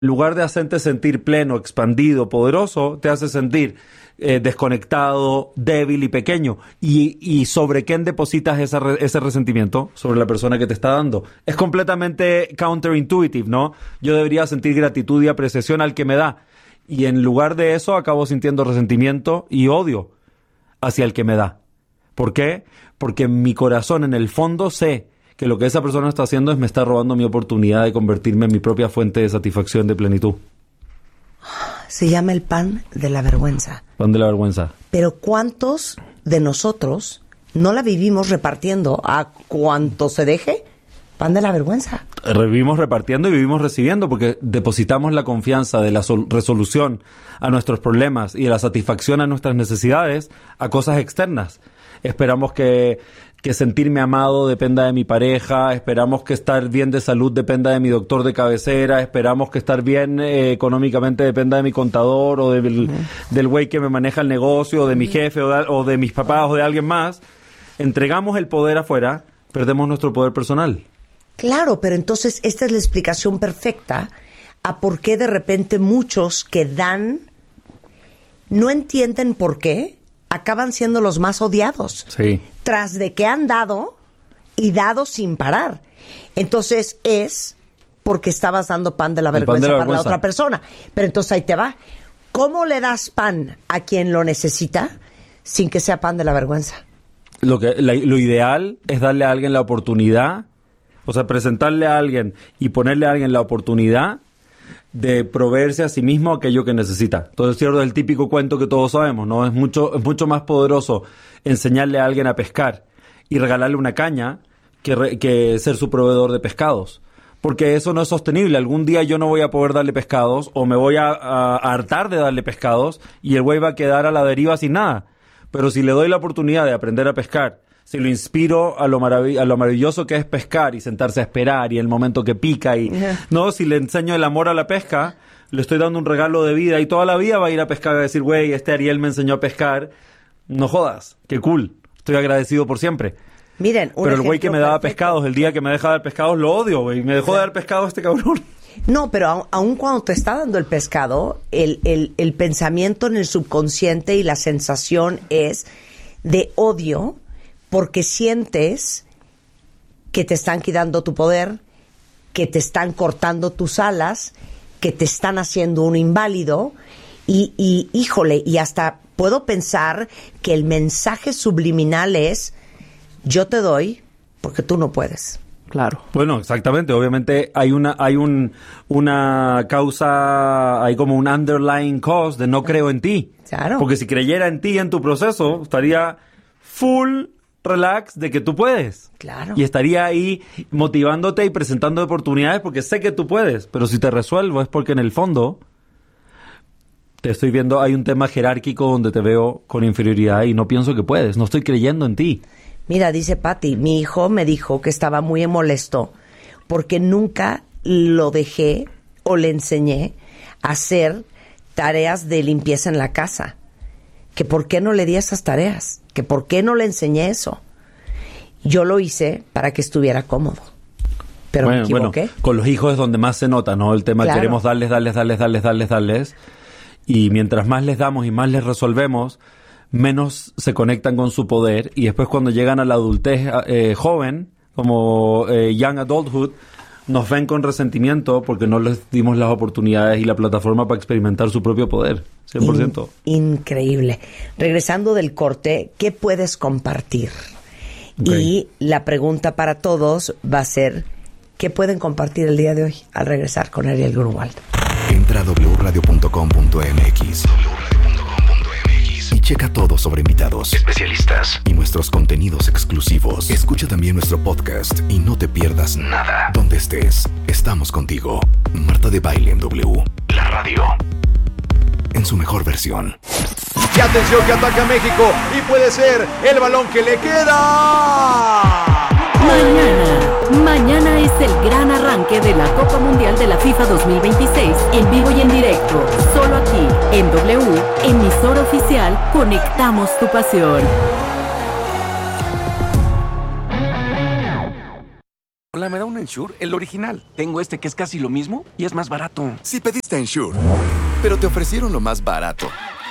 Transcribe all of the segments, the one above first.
En lugar de hacerte sentir pleno, expandido, poderoso, te hace sentir desconectado, débil y pequeño. ¿Y sobre quién depositas ese resentimiento? Sobre la persona que te está dando. Es completamente counterintuitive, ¿no? Yo debería sentir gratitud y apreciación al que me da. Y en lugar de eso, acabo sintiendo resentimiento y odio hacia el que me da. ¿Por qué? Porque en mi corazón, en el fondo, sé que lo que esa persona está haciendo es me está robando mi oportunidad de convertirme en mi propia fuente de satisfacción, de plenitud. Se llama el pan de la vergüenza. Pan de la vergüenza. Pero ¿cuántos de nosotros no la vivimos repartiendo a cuanto se deje? Pan de la vergüenza. Vivimos repartiendo y vivimos recibiendo porque depositamos la confianza de la resolución a nuestros problemas y de la satisfacción a nuestras necesidades a cosas externas. Esperamos que sentirme amado dependa de mi pareja, esperamos que estar bien de salud dependa de mi doctor de cabecera, esperamos que estar bien económicamente dependa de mi contador o del güey que me maneja el negocio, o de mi jefe o de mis papás o de alguien más. Entregamos el poder afuera, perdemos nuestro poder personal. Claro, pero entonces esta es la explicación perfecta a por qué de repente muchos que dan no entienden por qué acaban siendo los más odiados. Sí. Tras de que han dado y dado sin parar. Entonces es porque estabas dando pan de la vergüenza para la otra persona. Pero entonces ahí te va. ¿Cómo le das pan a quien lo necesita sin que sea pan de la vergüenza? Lo ideal es darle a alguien la oportunidad, o sea, presentarle a alguien y ponerle a alguien la oportunidad de proveerse a sí mismo aquello que necesita. Entonces, cierto, es el típico cuento que todos sabemos, ¿no? Es mucho más poderoso enseñarle a alguien a pescar y regalarle una caña que ser su proveedor de pescados. Porque eso no es sostenible. Algún día yo no voy a poder darle pescados o me voy a hartar de darle pescados y el güey va a quedar a la deriva sin nada. Pero si le doy la oportunidad de aprender a pescar, si lo inspiro a lo maravilloso que es pescar y sentarse a esperar y el momento que pica no, si le enseño el amor a la pesca, le estoy dando un regalo de vida y toda la vida va a ir a pescar y va a decir, güey, Ariel me enseñó a pescar, no jodas, qué cool, estoy agradecido por siempre. Miren, pero el güey que me daba pescados, el día que me deja de dar pescados, lo odio, güey, me dejó de dar pescado este cabrón. No, pero aun cuando te está dando el pescado, el pensamiento en el subconsciente y la sensación es de odio, porque sientes que te están quitando tu poder, que te están cortando tus alas, que te están haciendo un inválido y híjole, y hasta puedo pensar que el mensaje subliminal es yo te doy porque tú no puedes. Claro. Bueno, exactamente. Obviamente hay una causa, hay como un underlying cause de no creo en ti. Claro. Porque si creyera en ti, en tu proceso, estaría full relax de que tú puedes. Claro. Y estaría ahí motivándote y presentando oportunidades porque sé que tú puedes. Pero si te resuelvo es porque en el fondo te estoy viendo, hay un tema jerárquico donde te veo con inferioridad y no pienso que puedes. No estoy creyendo en ti. Mira, dice Patti, mi hijo me dijo que estaba muy molesto porque nunca lo dejé o le enseñé a hacer tareas de limpieza en la casa. Que por qué no le di esas tareas, que por qué no le enseñé eso. Yo lo hice para que estuviera cómodo. Pero me equivoqué. Bueno, con los hijos es donde más se nota, ¿no? El tema, claro. Queremos darles. Y mientras más les damos y más les resolvemos, menos se conectan con su poder. Y después cuando llegan a la adultez joven, como young adulthood, nos ven con resentimiento porque no les dimos las oportunidades y la plataforma para experimentar su propio poder. 100%. Increíble. Regresando del corte, ¿qué puedes compartir? Okay. Y la pregunta para todos va a ser, ¿qué pueden compartir el día de hoy al regresar con Ariel Grunwald? Entra a wradio.com.mx y checa todo sobre invitados, especialistas y nuestros contenidos exclusivos. Escucha también nuestro podcast y no te pierdas nada. Donde estés, estamos contigo. Marta de Baile en W, la radio en su mejor versión. Y atención que ataca México y puede ser el balón que le queda. Mañana es el gran arranque de la Copa Mundial de la FIFA 2026 en vivo y en directo, solo aquí en W, emisora oficial, conectamos tu pasión. Hola, ¿me da un Ensure, el original. Tengo este que es casi lo mismo y es más barato. Si pediste Ensure, pero te ofrecieron lo más barato.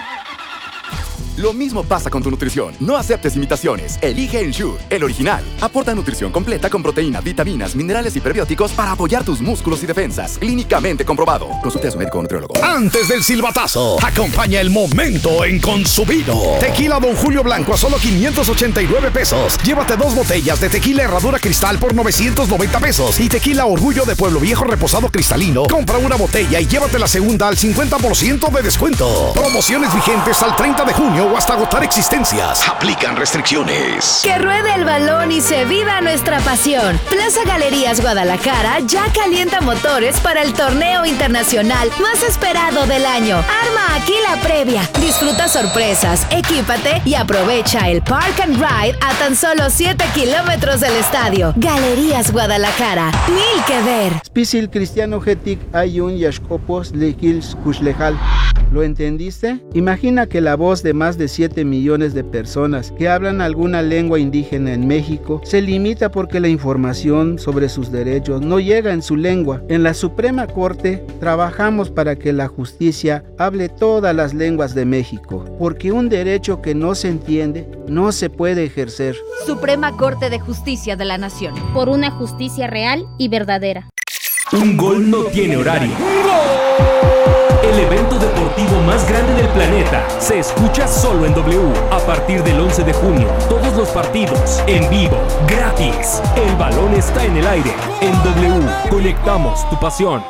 Lo mismo pasa con tu nutrición. No aceptes imitaciones. Elige Ensure, el original. Aporta nutrición completa con proteína, vitaminas, minerales y prebióticos para apoyar tus músculos y defensas. Clínicamente comprobado. Consulte a su médico o nutriólogo. Antes del silbatazo, acompaña el momento en Consumido. Tequila Don Julio Blanco a solo 589 pesos. Llévate 2 botellas de tequila Herradura Cristal por 990 pesos. Y tequila Orgullo de Pueblo Viejo reposado cristalino. Compra una botella y llévate la segunda al 50% de descuento. Promociones vigentes al 30 de junio o hasta agotar existencias. Aplican restricciones. Que ruede el balón y se viva nuestra pasión. Plaza Galerías Guadalajara ya calienta motores para el torneo internacional más esperado del año. Arma aquí la previa. Disfruta sorpresas, equípate y aprovecha el Park and Ride a tan solo 7 kilómetros del estadio. Galerías Guadalajara. Mil que ver. Spisil Cristiano Getic Ayun Yashkopos Lekils Kushlejal. ¿Lo entendiste? Imagina que la voz de más de 7 millones de personas que hablan alguna lengua indígena en México se limita porque la información sobre sus derechos no llega en su lengua. En la Suprema Corte trabajamos para que la justicia hable todas las lenguas de México, porque un derecho que no se entiende no se puede ejercer. Suprema Corte de Justicia de la Nación. Por una justicia real y verdadera. Un gol no tiene horario. El evento deportivo más grande del planeta se escucha solo en W. A partir del 11 de junio, todos los partidos en vivo, gratis. El balón está en el aire. En W, conectamos tu pasión.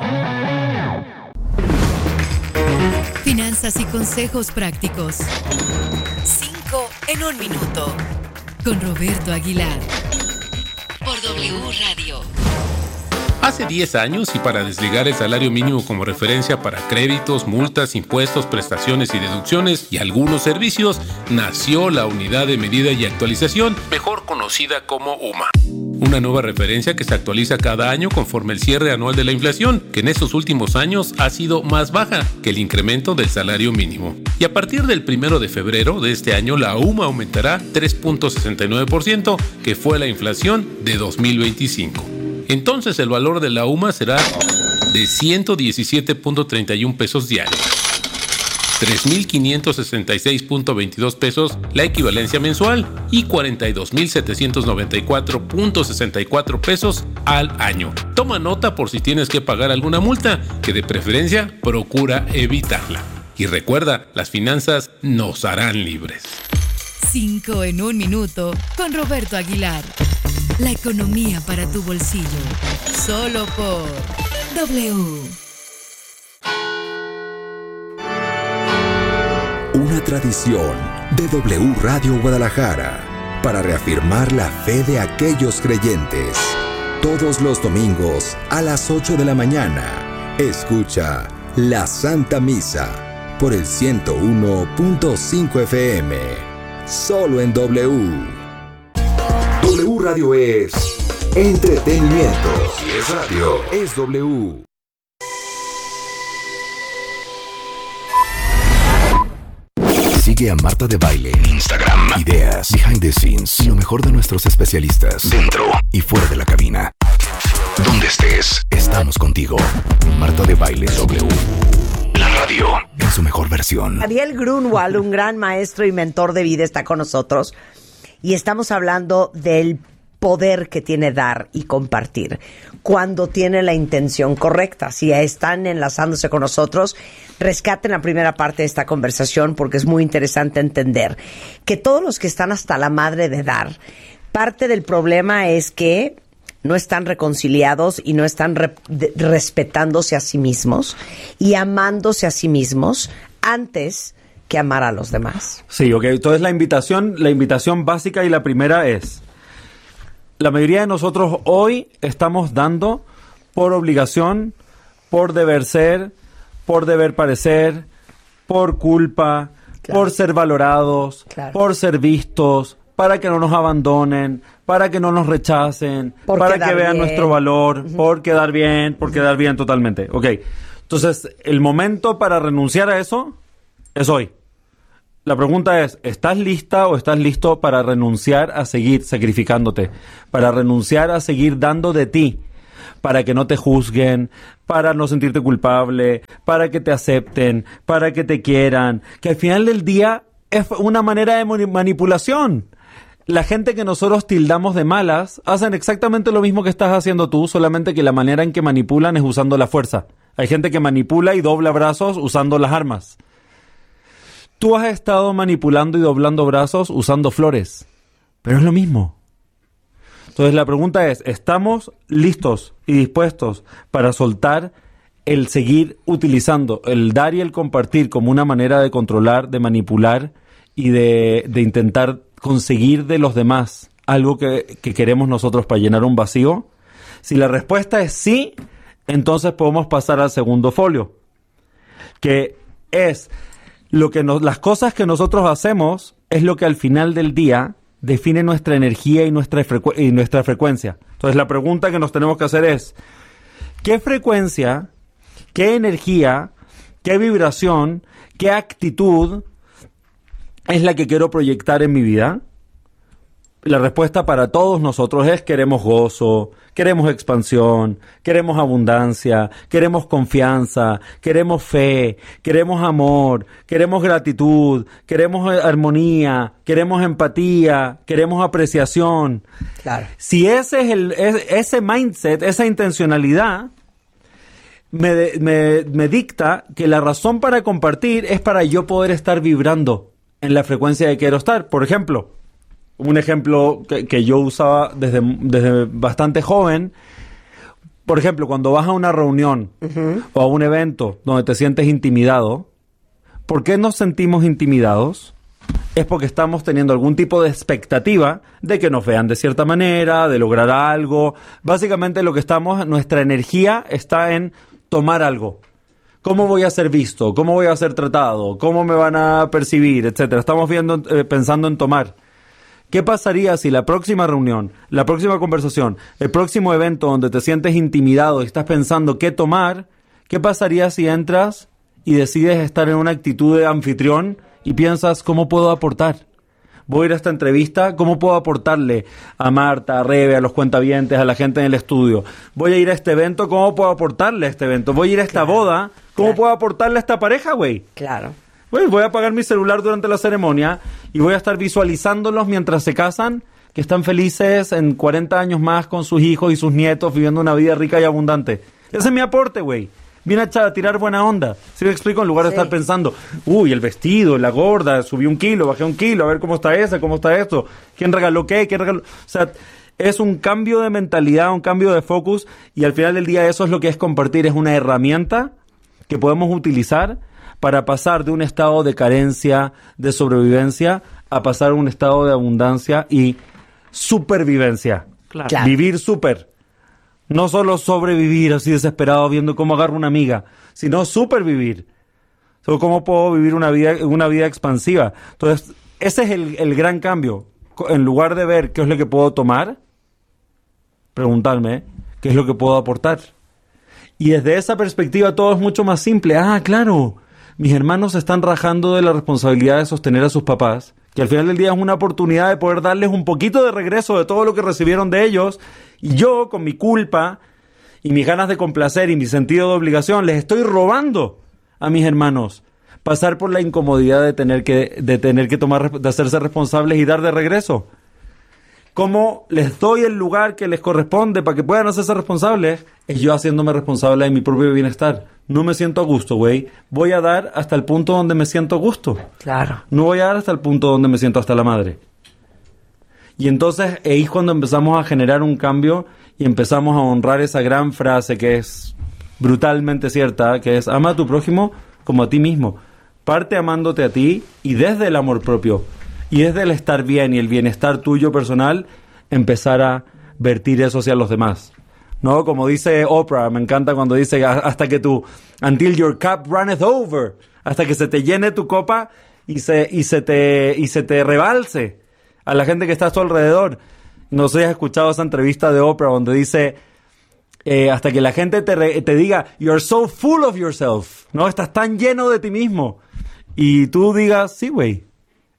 Finanzas y consejos prácticos. 5 en 1 minuto. Con Roberto Aguilar. Por W Radio. Hace 10 años, y para desligar el salario mínimo como referencia para créditos, multas, impuestos, prestaciones y deducciones y algunos servicios, nació la Unidad de Medida y Actualización, mejor conocida como UMA. Una nueva referencia que se actualiza cada año conforme el cierre anual de la inflación, que en estos últimos años ha sido más baja que el incremento del salario mínimo. Y a partir del 1 de febrero de este año, la UMA aumentará 3.69%, que fue la inflación de 2025. Entonces el valor de la UMA será de 117.31 pesos diarios, 3.566.22 pesos la equivalencia mensual y 42.794.64 pesos al año. Toma nota por si tienes que pagar alguna multa, que de preferencia procura evitarla. Y recuerda, las finanzas nos harán libres. 5 en 1 minuto con Roberto Aguilar. La economía para tu bolsillo. Solo por W. Una tradición de W Radio Guadalajara para reafirmar la fe de aquellos creyentes. Todos los domingos a las 8 de la mañana, escucha la Santa Misa por el 101.5 FM. Solo en W. W Radio es entretenimiento. Si es radio, es W. Sigue a Marta de Baile en Instagram. Ideas, behind the scenes y lo mejor de nuestros especialistas dentro y fuera de la cabina. Donde estés, estamos contigo. Marta de Baile W. La radio en su mejor versión. Ariel Grunwald, un gran maestro y mentor de vida, está con nosotros. Y estamos hablando del poder que tiene dar y compartir cuando tiene la intención correcta. Si están enlazándose con nosotros, rescaten la primera parte de esta conversación porque es muy interesante entender que todos los que están hasta la madre de dar, parte del problema es que no están reconciliados y no están respetándose a sí mismos y amándose a sí mismos antes que amar a los demás. Sí, ok. Entonces la invitación básica y la primera es: la mayoría de nosotros hoy estamos dando por obligación, por deber ser, por deber parecer, por culpa, claro, por ser valorados, claro, por ser vistos, para que no nos abandonen, para que no nos rechacen, para que vean nuestro valor, por quedar bien totalmente. Ok. Entonces, el momento para renunciar a eso es hoy. la pregunta es, ¿estás lista o estás listo para renunciar a seguir sacrificándote? Para renunciar a seguir dando de ti, para que no te juzguen, para no sentirte culpable, para que te acepten, para que te quieran, que al final del día es una manera de manipulación. La gente que nosotros tildamos de malas hacen exactamente lo mismo que estás haciendo tú, solamente que la manera en que manipulan es usando la fuerza. Hay gente que manipula y dobla brazos usando las armas. Tú has estado manipulando y doblando brazos usando flores, pero es lo mismo. Entonces la pregunta es, ¿estamos listos y dispuestos para soltar el seguir utilizando el dar y el compartir como una manera de controlar, de manipular y de intentar conseguir de los demás algo que queremos nosotros para llenar un vacío? Si la respuesta es sí, entonces podemos pasar al segundo folio, que es las cosas que nosotros hacemos es lo que al final del día define nuestra energía y nuestra frecuencia. Entonces la pregunta que nos tenemos que hacer es, ¿qué frecuencia, qué energía, qué vibración, qué actitud es la que quiero proyectar en mi vida? La respuesta para todos nosotros es queremos gozo, queremos expansión, queremos abundancia, queremos confianza, queremos fe, queremos amor, queremos gratitud, queremos armonía, queremos empatía, queremos apreciación. Claro. Si ese es ese mindset, esa intencionalidad, me dicta que la razón para compartir es para yo poder estar vibrando en la frecuencia que quiero estar. Por ejemplo, un ejemplo que yo usaba desde bastante joven. Por ejemplo, cuando vas a una reunión o a un evento donde te sientes intimidado, ¿por qué nos sentimos intimidados? Es porque estamos teniendo algún tipo de expectativa de que nos vean de cierta manera, de lograr algo. Básicamente nuestra energía está en tomar algo. ¿Cómo voy a ser visto? ¿Cómo voy a ser tratado? ¿Cómo me van a percibir? Etcétera. Estamos pensando en tomar. ¿Qué pasaría si la próxima reunión, la próxima conversación, el próximo evento donde te sientes intimidado y estás pensando qué tomar, qué pasaría si entras y decides estar en una actitud de anfitrión y piensas cómo puedo aportar? Voy a ir a esta entrevista, ¿cómo puedo aportarle a Marta, a Rebe, a los cuentavientes, a la gente en el estudio? Voy a ir a este evento, ¿cómo puedo aportarle a este evento? Voy a ir a esta boda, ¿cómo puedo aportarle a esta pareja, güey? Claro. Pues voy a apagar mi celular durante la ceremonia y voy a estar visualizándolos mientras se casan, que están felices en 40 años más con sus hijos y sus nietos, viviendo una vida rica y abundante. Ese es mi aporte, güey. Vine a tirar buena onda. ¿Sí me explico? En lugar de estar pensando, uy, el vestido, la gorda, subí 1 kilo, bajé 1 kilo, a ver cómo está ese, cómo está esto, quién regaló qué, quién regaló... O sea, es un cambio de mentalidad, un cambio de focus, y al final del día eso es lo que es compartir, es una herramienta que podemos utilizar para pasar de un estado de carencia, de sobrevivencia, a pasar a un estado de abundancia y supervivencia. Claro. Vivir súper. No solo sobrevivir así desesperado viendo cómo agarro una amiga, sino supervivir. So, cómo puedo vivir una vida expansiva. Entonces, ese es el gran cambio. En lugar de ver qué es lo que puedo tomar, preguntarme qué es lo que puedo aportar. Y desde esa perspectiva todo es mucho más simple. Ah, claro. Mis hermanos se están rajando de la responsabilidad de sostener a sus papás, que al final del día es una oportunidad de poder darles un poquito de regreso de todo lo que recibieron de ellos, y yo, con mi culpa y mis ganas de complacer y mi sentido de obligación, les estoy robando a mis hermanos pasar por la incomodidad de tener que tomar, de hacerse responsables y dar de regreso. ¿Cómo les doy el lugar que les corresponde para que puedan hacerse responsables? Es yo haciéndome responsable de mi propio bienestar. No me siento a gusto, güey. Voy a dar hasta el punto donde me siento a gusto. Claro. No voy a dar hasta el punto donde me siento hasta la madre. Y entonces ahí es cuando empezamos a generar un cambio y empezamos a honrar esa gran frase que es brutalmente cierta, que es ama a tu prójimo como a ti mismo. Parte amándote a ti y desde el amor propio y desde el estar bien y el bienestar tuyo personal, empezar a vertir eso hacia los demás. ¿No? Como dice Oprah, me encanta cuando dice hasta que until your cup runneth over, hasta que se te llene tu copa y se te rebalse a la gente que está a tu alrededor. No sé si has escuchado esa entrevista de Oprah donde dice hasta que la gente te diga you're so full of yourself, ¿no? Estás tan lleno de ti mismo y tú digas sí, güey,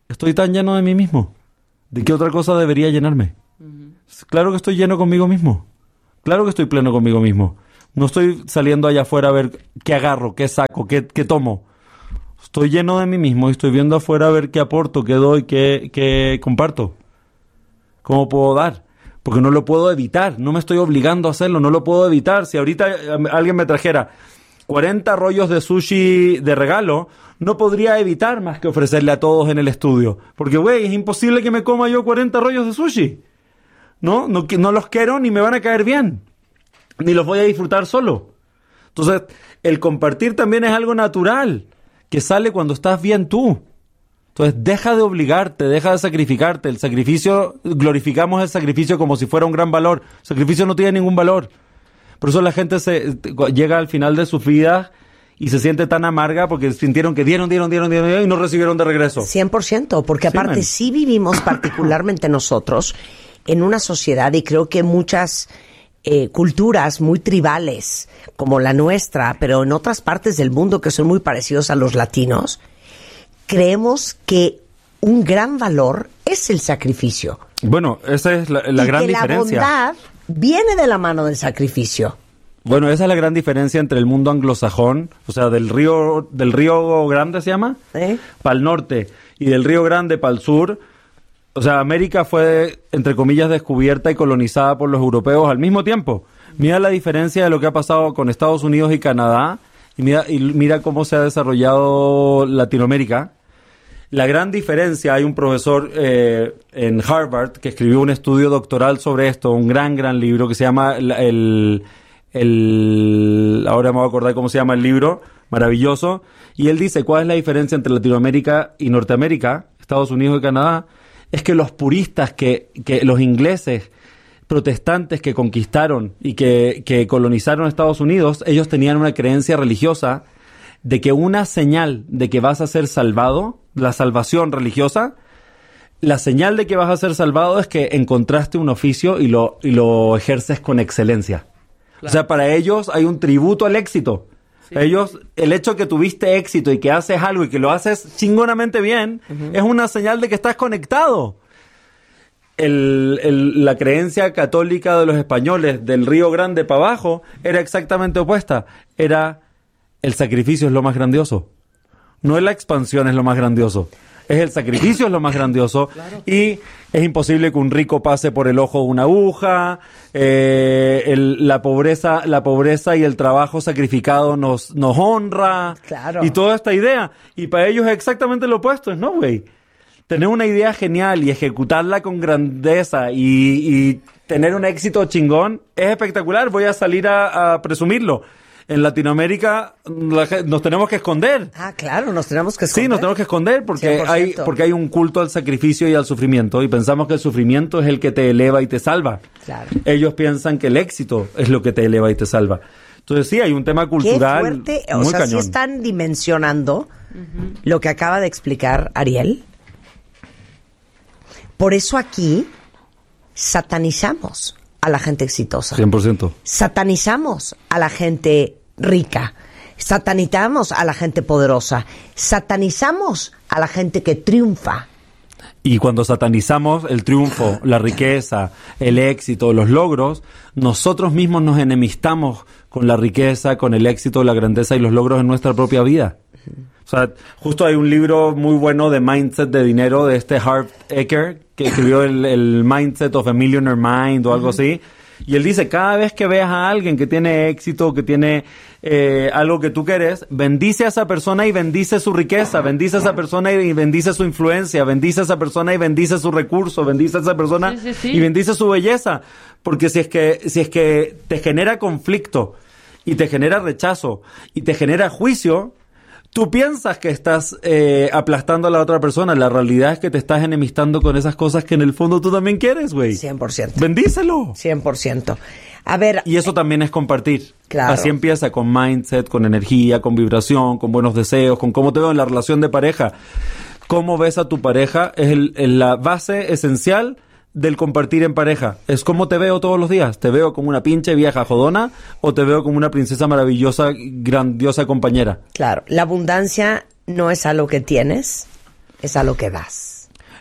Estoy tan lleno de mí mismo. ¿De qué otra cosa debería llenarme? Claro que estoy lleno conmigo mismo. Claro que estoy pleno conmigo mismo. No estoy saliendo allá afuera a ver qué agarro, qué saco, qué tomo. Estoy lleno de mí mismo y estoy viendo afuera a ver qué aporto, qué doy, qué comparto. ¿Cómo puedo dar? Porque no lo puedo evitar. No me estoy obligando a hacerlo. No lo puedo evitar. Si ahorita alguien me trajera 40 rollos de sushi de regalo, no podría evitar más que ofrecerle a todos en el estudio. Porque, güey, es imposible que me coma yo 40 rollos de sushi. No los quiero ni me van a caer bien. Ni los voy a disfrutar solo. Entonces, el compartir también es algo natural, que sale cuando estás bien tú. Entonces, deja de obligarte, deja de sacrificarte. El sacrificio, glorificamos el sacrificio como si fuera un gran valor. El sacrificio no tiene ningún valor. Por eso la gente llega al final de sus vidas y se siente tan amarga porque sintieron que dieron y no recibieron de regreso. 100%, porque aparte sí vivimos, particularmente nosotros, en una sociedad, y creo que muchas culturas muy tribales, como la nuestra, pero en otras partes del mundo que son muy parecidos a los latinos, creemos que un gran valor es el sacrificio. Bueno, esa es la gran diferencia. La bondad viene de la mano del sacrificio. Bueno, esa es la gran diferencia entre el mundo anglosajón, o sea, del río Grande se llama, para el norte, y del Río Grande para el sur. O sea, América fue, entre comillas, descubierta y colonizada por los europeos al mismo tiempo. Mira la diferencia de lo que ha pasado con Estados Unidos y Canadá, y mira cómo se ha desarrollado Latinoamérica. La gran diferencia, hay un profesor en Harvard que escribió un estudio doctoral sobre esto, un gran libro que se llama ahora me voy a acordar cómo se llama el libro, maravilloso, y él dice, ¿cuál es la diferencia entre Latinoamérica y Norteamérica, Estados Unidos y Canadá? Es que los puristas, que los ingleses protestantes que conquistaron y que colonizaron Estados Unidos, ellos tenían una creencia religiosa de que una señal de que vas a ser salvado, la salvación religiosa, la señal de que vas a ser salvado es que encontraste un oficio y lo ejerces con excelencia. Claro. O sea, para ellos hay un tributo al éxito. Sí. Ellos, el hecho de que tuviste éxito y que haces algo y que lo haces chingonamente bien, es una señal de que estás conectado. La creencia católica de los españoles del Río Grande para abajo era exactamente opuesta. Era el sacrificio es lo más grandioso. No es la expansión es lo más grandioso. Es el sacrificio es lo más grandioso. Claro. Y es imposible que un rico pase por el ojo de una aguja. La pobreza y el trabajo sacrificado nos honra. Claro. Y toda esta idea. Y para ellos es exactamente lo opuesto. No, güey. Tener una idea genial y ejecutarla con grandeza y tener un éxito chingón es espectacular. Voy a salir a presumirlo. En Latinoamérica nos tenemos que esconder. Ah, claro, nos tenemos que esconder. Sí, nos tenemos que esconder porque hay un culto al sacrificio y al sufrimiento y pensamos que el sufrimiento es el que te eleva y te salva. Claro. Ellos piensan que el éxito es lo que te eleva y te salva. Entonces sí, hay un tema cultural. Qué fuerte, muy o sea, cañón. sí están dimensionando lo que acaba de explicar Ariel. Por eso aquí satanizamos a la gente exitosa. 100%. Satanizamos a la gente rica. Satanizamos a la gente poderosa. Satanizamos a la gente que triunfa. Y cuando satanizamos el triunfo, la riqueza, el éxito, los logros, nosotros mismos nos enemistamos con la riqueza, con el éxito, la grandeza y los logros en nuestra propia vida. O sea, justo hay un libro muy bueno de mindset de dinero de Harv Eker, que escribió el Mindset of a Millionaire Mind o algo así. Y él dice, cada vez que veas a alguien que tiene éxito, que tiene algo que tú quieres, bendice a esa persona y bendice su riqueza, bendice a esa persona y bendice su influencia, bendice a esa persona y bendice su recurso, bendice a esa persona y bendice su belleza. Porque si es que te genera conflicto y te genera rechazo y te genera juicio, tú piensas que estás aplastando a la otra persona. La realidad es que te estás enemistando con esas cosas que en el fondo tú también quieres, güey. 100%. Bendícelo. 100%. A ver. Y eso también es compartir. Claro. Así empieza, con mindset, con energía, con vibración, con buenos deseos, con cómo te veo en la relación de pareja. Cómo ves a tu pareja es la base esencial del compartir en pareja. Es cómo te veo todos los días. ¿Te veo como una pinche vieja jodona o te veo como una princesa maravillosa, grandiosa compañera? Claro, la abundancia no es algo que tienes, es algo que das.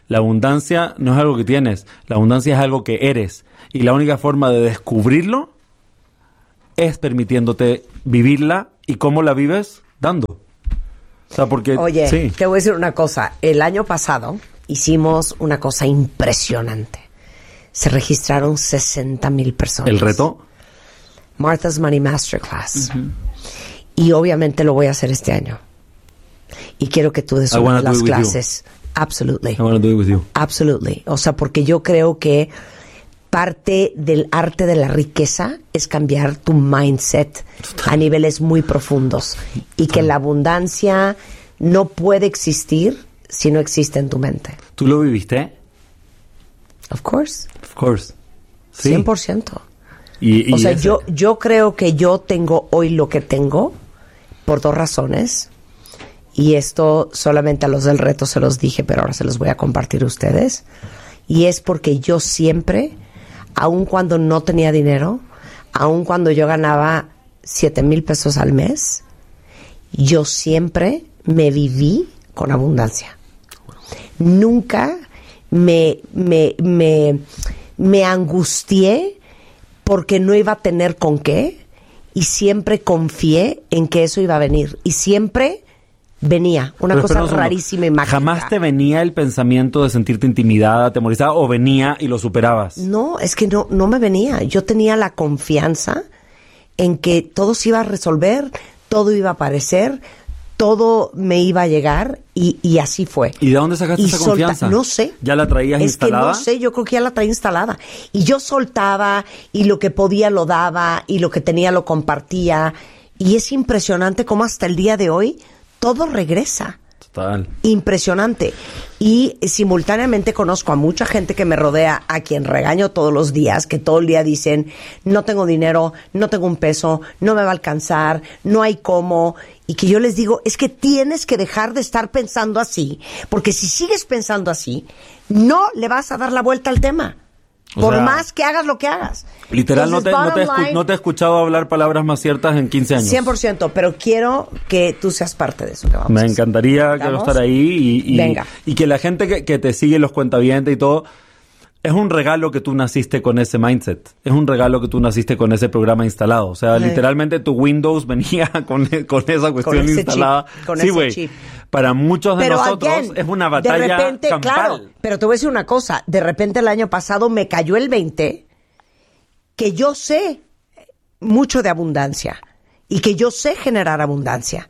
La abundancia no es algo que tienes, la abundancia es algo que eres. Y la única forma de descubrirlo es permitiéndote vivirla. ¿Y cómo la vives? Dando. O sea, porque... Oye, sí. te voy a decir una cosa. El año pasado hicimos una cosa impresionante. Se registraron 60,000 personas. ¿El reto? Martha's Money Masterclass. Y obviamente lo voy a hacer este año. Y quiero que tú des una de las clases. Absolutely. I want to do it with you. Absolutely. O sea, porque yo creo que parte del arte de la riqueza es cambiar tu mindset a niveles muy profundos. Y que la abundancia no puede existir si no existe en tu mente. ¿Tú lo viviste? Of course. Of course. Sí. 100%. Y o sea, yo creo que yo tengo hoy lo que tengo por 2 razones. Y esto solamente a los del reto se los dije, pero ahora se los voy a compartir a ustedes. Y es porque yo siempre, aun cuando no tenía dinero, aun cuando yo ganaba 7,000 pesos al mes, yo siempre me viví con abundancia. Nunca me angustié porque no iba a tener con qué, y siempre confié en que eso iba a venir. Y siempre venía. Una cosa rarísima y mágica. ¿Jamás te venía el pensamiento de sentirte intimidada, atemorizada, o venía y lo superabas? No, es que no me venía. Yo tenía la confianza en que todo se iba a resolver, todo iba a aparecer, todo me iba a llegar, y así fue. ¿Y de dónde sacaste esa confianza? No sé. ¿Ya la traías instalada? Es que no sé, yo creo que ya la traía instalada. Y yo soltaba, y lo que podía lo daba, y lo que tenía lo compartía. Y es impresionante cómo hasta el día de hoy todo regresa. Total. Impresionante. Y simultáneamente conozco a mucha gente que me rodea, a quien regaño todos los días, que todo el día dicen, no tengo dinero, no tengo un peso, no me va a alcanzar, no hay cómo. Y que yo les digo, es que tienes que dejar de estar pensando así, porque si sigues pensando así, no le vas a dar la vuelta al tema. Por más que hagas lo que hagas. Literal, Entonces, no te he escuchado hablar palabras más ciertas en 15 años. 100%, pero quiero que tú seas parte de eso que vamos Me a hacer. encantaría quiero estar ahí Venga. y que la gente que te sigue, los cuentavientes y todo, es un regalo que tú naciste con ese mindset. Es un regalo que tú naciste con ese programa instalado. O sea, literalmente tu Windows venía con esa cuestión instalada. Con sí, ese chip. Para muchos de nosotros es una batalla de repente, campal. Claro, pero te voy a decir una cosa. De repente el año pasado me cayó el 20 que yo sé mucho de abundancia y que yo sé generar abundancia.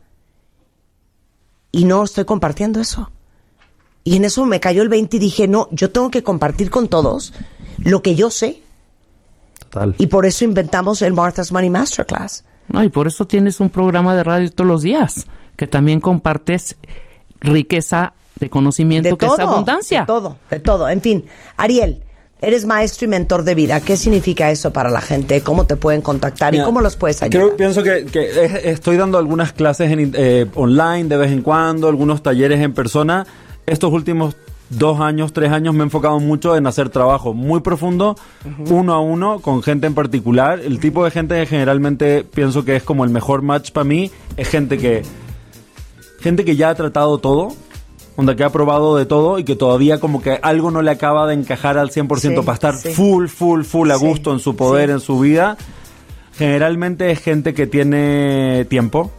Y no estoy compartiendo eso. Y en eso me cayó el 20 y dije, no, yo tengo que compartir con todos lo que yo sé. Total. Y por eso inventamos el Martha's Money Masterclass. No, y por eso tienes un programa de radio todos los días, que también compartes riqueza de conocimiento, De que todo, es abundancia. De todo. En fin, Ariel, eres maestro y mentor de vida. ¿Qué significa eso para la gente? ¿Cómo te pueden contactar y cómo los puedes ayudar? Pienso que estoy dando algunas clases online de vez en cuando, algunos talleres en persona. Estos últimos 2 años, 3 años me he enfocado mucho en hacer trabajo muy profundo, uno a uno, con gente en particular. El tipo de gente que generalmente pienso que es como el mejor match para mí es gente que ya ha tratado todo, que ha probado de todo y que todavía como que algo no le acaba de encajar al 100% para estar full a gusto en su poder, en su vida. Generalmente es gente que tiene tiempo,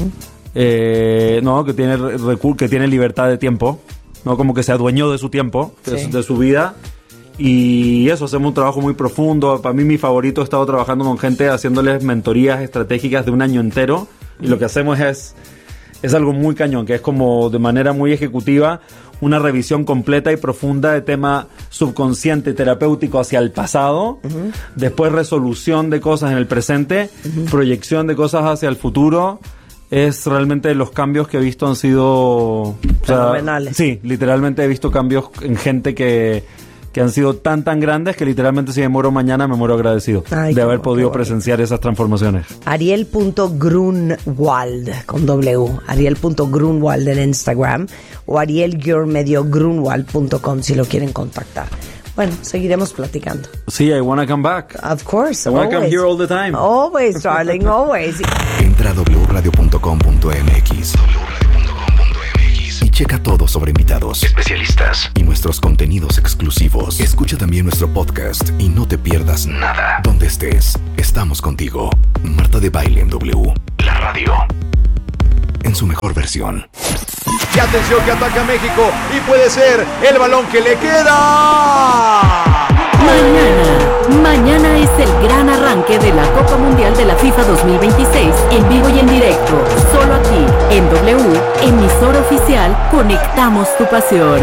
que tiene libertad de tiempo, no como que se adueñó de su tiempo, de su vida. Y eso, hacemos un trabajo muy profundo. Para mí, mi favorito, he estado trabajando con gente haciéndoles mentorías estratégicas de 1 año entero. Y lo que hacemos es algo muy cañón, que es como de manera muy ejecutiva una revisión completa y profunda de tema subconsciente terapéutico hacia el pasado, después resolución de cosas en el presente, proyección de cosas hacia el futuro. Es realmente los cambios que he visto han sido fenomenales. Sí, literalmente he visto cambios en gente que han sido tan grandes que literalmente si me muero mañana me muero agradecido de haber podido presenciar esas transformaciones. Ariel.Grunwald con W. Ariel.Grunwald en Instagram o Ariel-Grunwald.com si lo quieren contactar. Bueno, seguiremos platicando. Sí, I wanna come back. Of course. I wanna come here all the time. Always, darling, always. Entra a wradio.com.mx y checa todo sobre invitados, especialistas y nuestros contenidos exclusivos. Escucha también nuestro podcast y no te pierdas nada. Donde estés, estamos contigo. Marta de Baile en W, la radio en su mejor versión. Y atención que ataca México y puede ser el balón que le queda. Mañana es el gran arranque de la Copa Mundial de la FIFA 2026 en vivo y en directo, solo aquí en W, emisora oficial, conectamos tu pasión.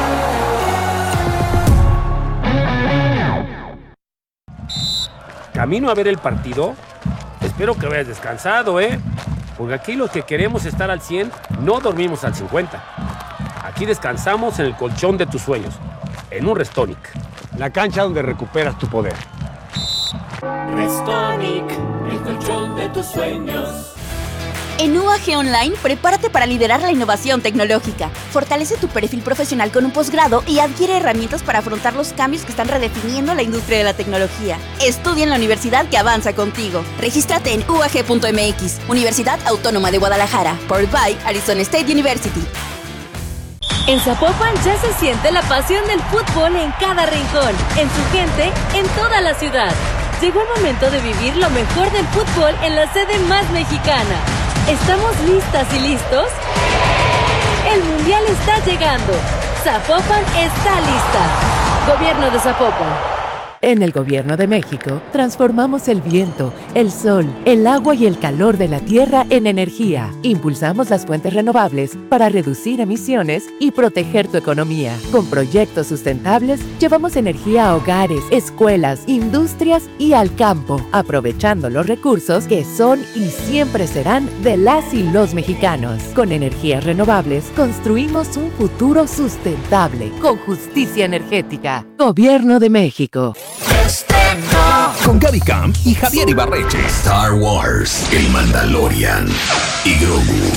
¿Camino a ver el partido? Espero que hayas descansado, porque aquí los que queremos estar al 100 no dormimos al 50. Aquí descansamos en el colchón de tus sueños, en un Restonic. La cancha donde recuperas tu poder. Restonic, el colchón de tus sueños. En UAG Online, prepárate para liderar la innovación tecnológica. Fortalece tu perfil profesional con un posgrado y adquiere herramientas para afrontar los cambios que están redefiniendo la industria de la tecnología. Estudia en la universidad que avanza contigo. Regístrate en uag.mx, Universidad Autónoma de Guadalajara, powered by Arizona State University. En Zapopan ya se siente la pasión del fútbol en cada rincón, en su gente, en toda la ciudad. Llegó el momento de vivir lo mejor del fútbol en la sede más mexicana. ¿Estamos listas y listos? El Mundial está llegando. Zapopan está lista. Gobierno de Zapopan. En el Gobierno de México, transformamos el viento, el sol, el agua y el calor de la tierra en energía. Impulsamos las fuentes renovables para reducir emisiones y proteger tu economía. Con proyectos sustentables, llevamos energía a hogares, escuelas, industrias y al campo, aprovechando los recursos que son y siempre serán de las y los mexicanos. Con energías renovables, construimos un futuro sustentable, con justicia energética. Gobierno de México. Con Gaby Camp y Javier Ibarreche. Star Wars, el Mandalorian y Grogu.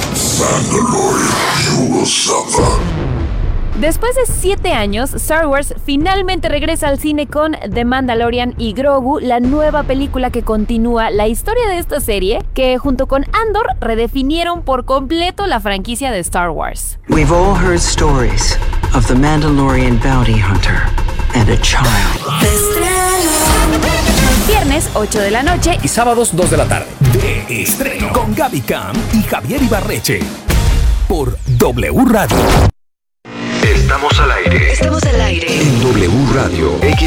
Después de 7 años, Star Wars finalmente regresa al cine con The Mandalorian y Grogu, la nueva película que continúa la historia de esta serie, que junto con Andor redefinieron por completo la franquicia de Star Wars. We've all heard stories of the Mandalorian bounty hunter and a child. Viernes 8 de la noche y sábados 2 de la tarde. De estreno con Gaby Camp y Javier Ibarreche por W Radio. Estamos al aire. Estamos al aire. En W Radio.